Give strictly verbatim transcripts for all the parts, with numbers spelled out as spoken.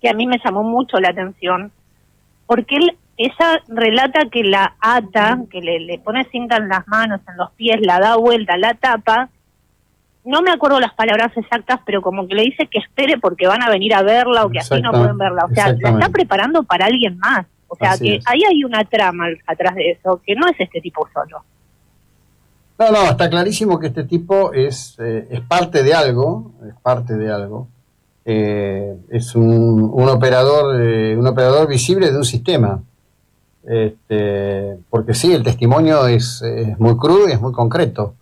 que a mí me llamó mucho la atención, porque él, ella relata que la ata, que le, le pone cinta en las manos, en los pies, la da vuelta, la tapa. No me acuerdo las palabras exactas, pero como que le dice que espere porque van a venir a verla o que así no pueden verla. O sea, la está preparando para alguien más. O sea, así que es. Ahí hay una trama atrás de eso, que no es este tipo solo. No, no, está clarísimo que este tipo es, eh, es parte de algo, es parte de algo. Eh, es un, un operador, eh, un operador visible de un sistema. Este, porque sí, el testimonio es, es muy crudo y es muy concreto.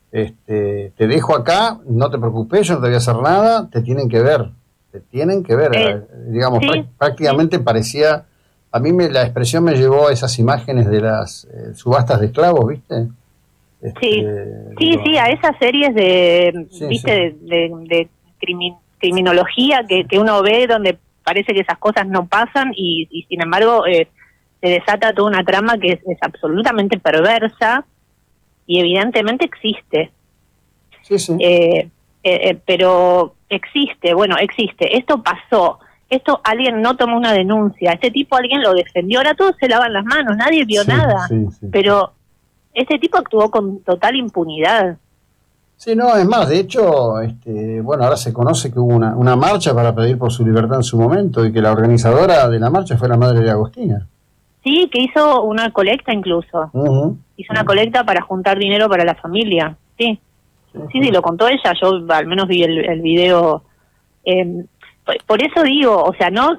Este, te dejo acá, no te preocupes, yo no te voy a hacer nada, te tienen que ver, te tienen que ver, eh, digamos, sí, pr- prácticamente sí. Parecía, a mí me, la expresión me llevó a esas imágenes de las eh, subastas de esclavos, ¿viste? Este, sí, sí, digo, sí, a esas series de, sí, ¿viste? Sí. de, de, de crimin, criminología que, que uno ve donde parece que esas cosas no pasan y, y sin embargo eh, se desata toda una trama que es, es absolutamente perversa. Y evidentemente existe. Sí, sí. Eh, eh, eh, pero existe, bueno, existe. Esto pasó. Esto alguien no tomó una denuncia. Este tipo alguien lo defendió. Ahora todos se lavan las manos. Nadie vio sí, nada. Sí, sí. Pero este tipo actuó con total impunidad. Sí, no, es más, de hecho, este, bueno, ahora se conoce que hubo una, una marcha para pedir por su libertad en su momento y que la organizadora de la marcha fue la madre de Agostina. Sí, que hizo una colecta incluso. Uh-huh. Hizo una colecta para juntar dinero para la familia. Sí, sí, sí, sí lo contó ella. Yo al menos vi el, el video. Eh, por, por eso digo, o sea, no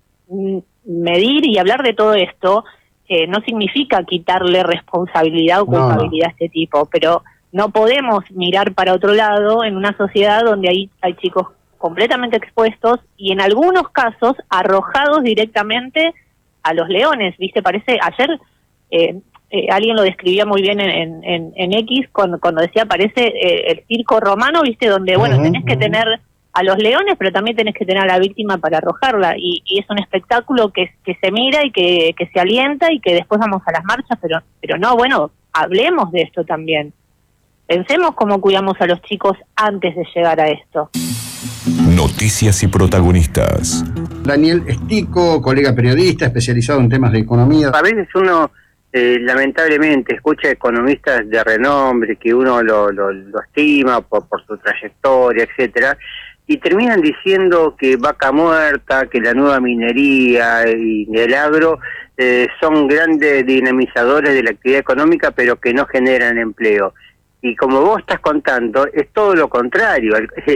m- medir y hablar de todo esto eh, no significa quitarle responsabilidad o culpabilidad no, no. a este tipo, pero no podemos mirar para otro lado en una sociedad donde hay, hay chicos completamente expuestos y en algunos casos arrojados directamente a los leones, ¿viste? Parece, ayer eh, eh, alguien lo describía muy bien en, en, en X cuando, cuando decía, parece eh, el circo romano, ¿viste? Donde, bueno, uh-huh, tenés que uh-huh. tener a los leones, pero también tenés que tener a la víctima para arrojarla, y, y es un espectáculo que, que se mira y que, que se alienta y que después vamos a las marchas, pero, pero no, bueno, hablemos de esto también. Pensemos cómo cuidamos a los chicos antes de llegar a esto. Noticias y protagonistas. Daniel Estico, colega periodista especializado en temas de economía. A veces uno, eh, lamentablemente, escucha economistas de renombre, que uno lo, lo, lo estima por, por su trayectoria, etcétera, y terminan diciendo que Vaca Muerta, que la nueva minería y el agro eh, son grandes dinamizadores de la actividad económica, pero que no generan empleo. Y como vos estás contando, es todo lo contrario,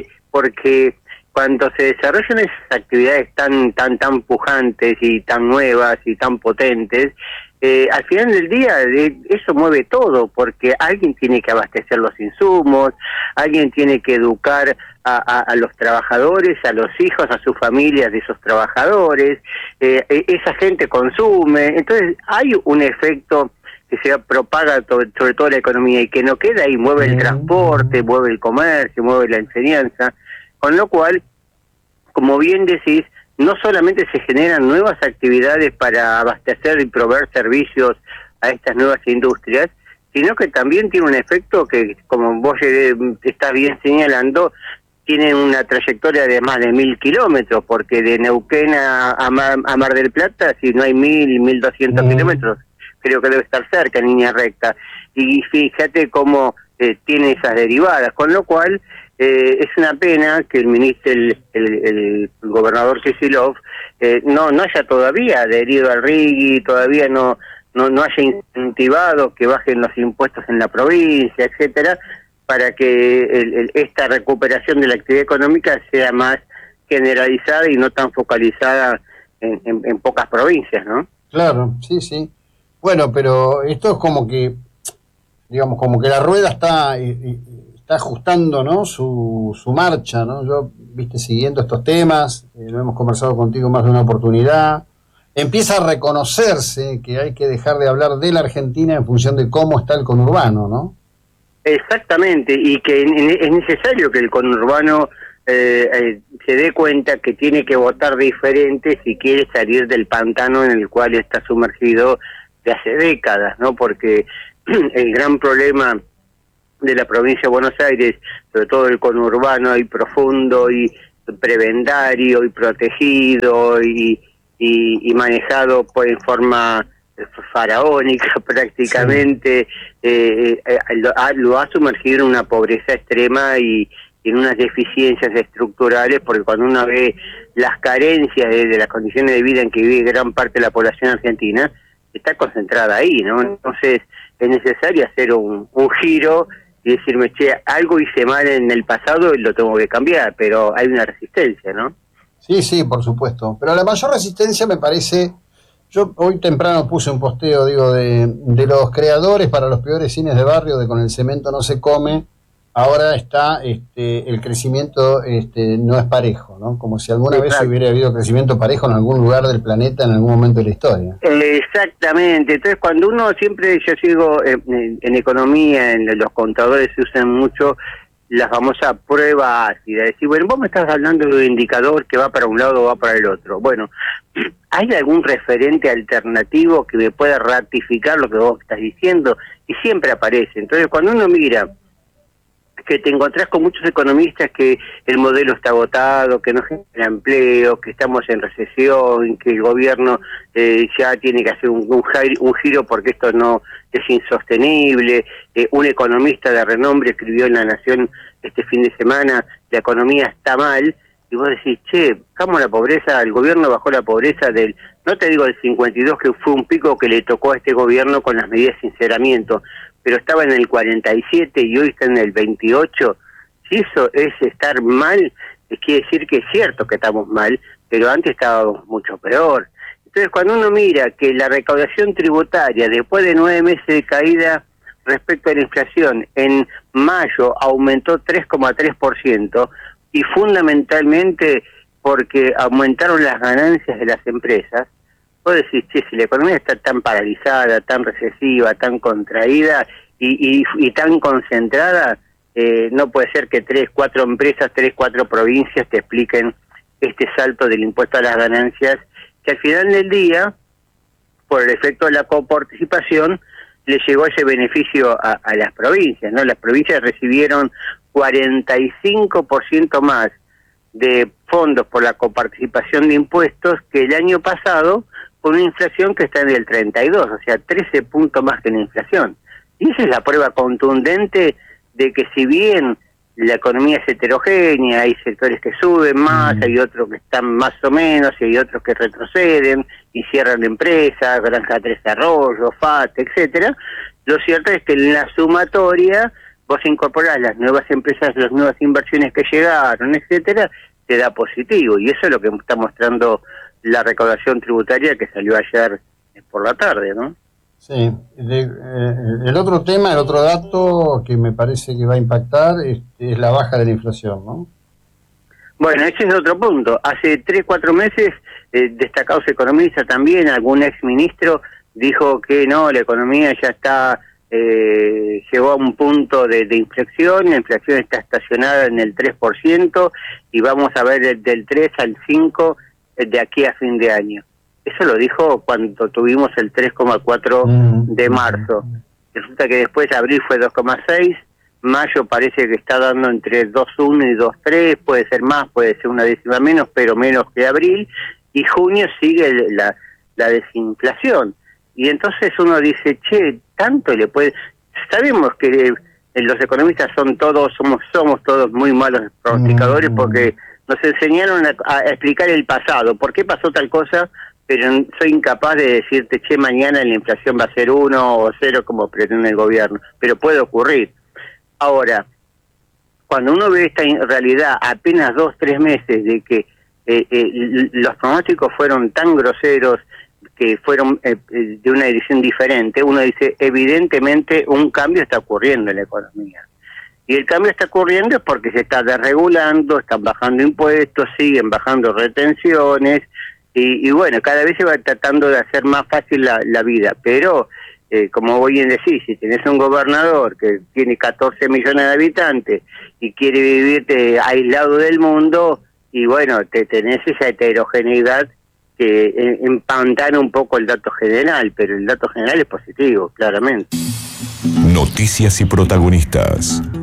porque cuando se desarrollan esas actividades tan tan tan pujantes y tan nuevas y tan potentes, eh, al final del día eh, eso mueve todo, porque alguien tiene que abastecer los insumos, alguien tiene que educar a, a, a los trabajadores, a los hijos, a sus familias de esos trabajadores, eh, esa gente consume, entonces hay un efecto que se propaga sobre toda la economía y que no queda ahí, mueve el transporte, mueve el comercio, mueve la enseñanza, con lo cual, como bien decís, no solamente se generan nuevas actividades para abastecer y proveer servicios a estas nuevas industrias, sino que también tiene un efecto que, como vos estás bien señalando, tiene una trayectoria de más de mil kilómetros, porque de Neuquén a, a, Mar, a Mar del Plata, si no hay mil, mil doscientos mm. kilómetros, creo que debe estar cerca en línea recta, y fíjate cómo eh, tiene esas derivadas, con lo cual eh, es una pena que el ministro, el, el, el gobernador Kicillof, eh, no no haya todavía adherido al R I G I, todavía no, no no haya incentivado que bajen los impuestos en la provincia, etcétera, para que el, el, esta recuperación de la actividad económica sea más generalizada y no tan focalizada en, en, en pocas provincias, ¿no? Claro, sí, sí. Bueno, pero esto es como que, digamos, como que la rueda está está ajustando, ¿no? Su, su marcha, ¿no? Yo, viste, siguiendo estos temas, eh, lo hemos conversado contigo más de una oportunidad. Empieza a reconocerse que hay que dejar de hablar de la Argentina en función de cómo está el conurbano, ¿no? Exactamente, y que es necesario que el conurbano eh, eh, se dé cuenta que tiene que votar diferente si quiere salir del pantano en el cual está sumergido de hace décadas, ¿no? Porque el gran problema de la provincia de Buenos Aires, sobre todo el conurbano y profundo y, prebendario y protegido y, y, y manejado por, en forma faraónica prácticamente, sí. eh, eh, lo, ha, lo ha sumergido en una pobreza extrema y en unas deficiencias estructurales, porque cuando uno ve las carencias de, de las condiciones de vida en que vive gran parte de la población argentina, está concentrada ahí, ¿no? Entonces es necesario hacer un, un giro y decirme, che, algo hice mal en el pasado y lo tengo que cambiar, pero hay una resistencia, ¿no? Sí, sí, por supuesto. Pero la mayor resistencia me parece... Yo hoy temprano puse un posteo, digo, de, de los creadores para los peores cines de barrio, de Con el cemento no se come. Ahora está, este, el crecimiento este, no es parejo, ¿no? Como si alguna sí, vez claro. hubiera habido crecimiento parejo en algún lugar del planeta en algún momento de la historia. Exactamente. Entonces, cuando uno siempre, yo sigo en, en, en economía, en los contadores se usan mucho la famosa prueba ácida. Es decir, bueno, vos me estás hablando de un indicador que va para un lado o va para el otro. Bueno, ¿hay algún referente alternativo que me pueda ratificar lo que vos estás diciendo? Y siempre aparece. Entonces, cuando uno mira que te encontrás con muchos economistas que el modelo está agotado, que no genera empleo, que estamos en recesión, que el gobierno eh, ya tiene que hacer un, un, un giro porque esto no es insostenible. Eh, un economista de renombre escribió en La Nación este fin de semana, la economía está mal, y vos decís, che, bajamos la pobreza, el gobierno bajó la pobreza del, no te digo del cincuenta y dos, que fue un pico que le tocó a este gobierno con las medidas de sinceramiento, pero estaba en el cuarenta y siete y hoy está en el veintiocho. Si eso es estar mal, quiere decir que es cierto que estamos mal, pero antes estábamos mucho peor. Entonces, cuando uno mira que la recaudación tributaria, después de nueve meses de caída respecto a la inflación, en mayo aumentó tres coma tres por ciento, y fundamentalmente porque aumentaron las ganancias de las empresas, vos decís, che, si la economía está tan paralizada, tan recesiva, tan contraída y, y, y tan concentrada, eh, no puede ser que tres, cuatro empresas, tres, cuatro provincias te expliquen este salto del impuesto a las ganancias, que al final del día, por el efecto de la coparticipación, le llegó ese beneficio a, a las provincias, ¿no? Las provincias recibieron cuarenta y cinco por ciento más de fondos por la coparticipación de impuestos que el año pasado, con una inflación que está en el treinta y dos, o sea, trece puntos más que la inflación. Y esa es la prueba contundente de que si bien la economía es heterogénea, hay sectores que suben más, mm. hay otros que están más o menos, y hay otros que retroceden y cierran empresas, Granja Tres Arroyos, F A T, etcétera. Lo cierto es que en la sumatoria vos incorporás las nuevas empresas, las nuevas inversiones que llegaron, etcétera, te da positivo, y eso es lo que está mostrando la recaudación tributaria que salió ayer por la tarde, ¿no? Sí. De, eh, el otro tema, el otro dato que me parece que va a impactar es, es la baja de la inflación, ¿no? Bueno, ese es otro punto. Hace tres, cuatro meses, eh, destacados economistas también, algún exministro dijo que no, la economía ya está, eh, llegó a un punto de, de inflexión, la inflación está estacionada en el tres por ciento y vamos a ver del, del tres al cinco por ciento de aquí a fin de año. Eso lo dijo cuando tuvimos el tres coma cuatro de marzo. Resulta que después abril fue dos coma seis, mayo parece que está dando entre dos coma uno y dos coma tres, puede ser más, puede ser una décima menos, pero menos que abril, y junio sigue la, la desinflación. Y entonces uno dice, che, tanto le puede... Sabemos que los economistas son todos, somos somos todos muy malos pronosticadores porque nos enseñaron a, a explicar el pasado, por qué pasó tal cosa, pero soy incapaz de decirte, che, mañana la inflación va a ser uno o cero como pretende el gobierno, pero puede ocurrir. Ahora, cuando uno ve esta realidad apenas dos, tres meses de que eh, eh, los pronósticos fueron tan groseros, que fueron eh, de una edición diferente, uno dice, evidentemente un cambio está ocurriendo en la economía. Y el cambio está ocurriendo es porque se está desregulando, están bajando impuestos, siguen bajando retenciones, y, y bueno, cada vez se va tratando de hacer más fácil la, la vida, pero eh, como voy a decir, si tenés un gobernador que tiene catorce millones de habitantes y quiere vivirte aislado del mundo, y bueno, te tenés esa heterogeneidad que empantana un poco el dato general, pero el dato general es positivo, claramente. Noticias y protagonistas.